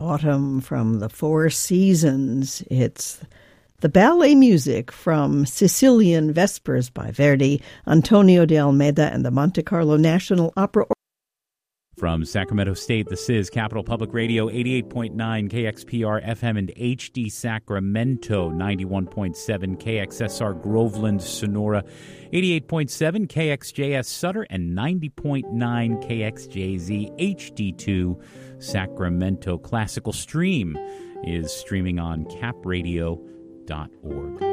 autumn from the Four Seasons. It's the ballet music from Sicilian Vespers by Verdi, Antonio de Almeida, and the Monte Carlo National Opera. From Sacramento State, this is Capital Public Radio, 88.9 KXPR FM and HD Sacramento, 91.7 KXSR Groveland, Sonora, 88.7 KXJS Sutter, and 90.9 KXJZ HD2 Sacramento. Classical Stream is streaming on capradio.org.